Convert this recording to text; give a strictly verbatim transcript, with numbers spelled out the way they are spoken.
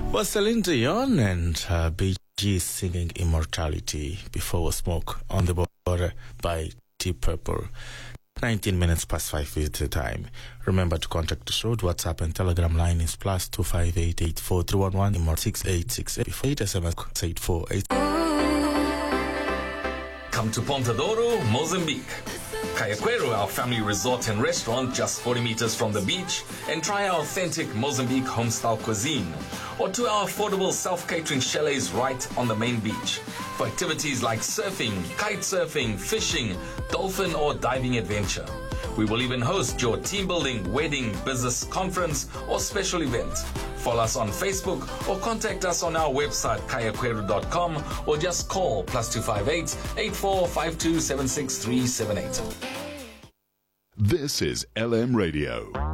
Was Celine Dion and uh, Bee Gees singing Immortality before we smoke on the border by Deep Purple. nineteen minutes past five is the time. Remember to contact the show. The WhatsApp and Telegram line is plus two five eight eight four three one one or six eight six eight before eight S M S eight four eight. Come to Ponta Douro, Mozambique. Cayaquero, our family resort and restaurant just forty meters from the beach, and try our authentic Mozambique home-style cuisine. Or to our affordable self-catering chalets right on the main beach. For activities like surfing, kite surfing, fishing, dolphin or diving adventure. We will even host your team building, wedding, business conference or special event. Follow us on Facebook or contact us on our website cayaquero dot com or just call plus two five eight, eight four five two, seven six three seven eight. This is L M Radio.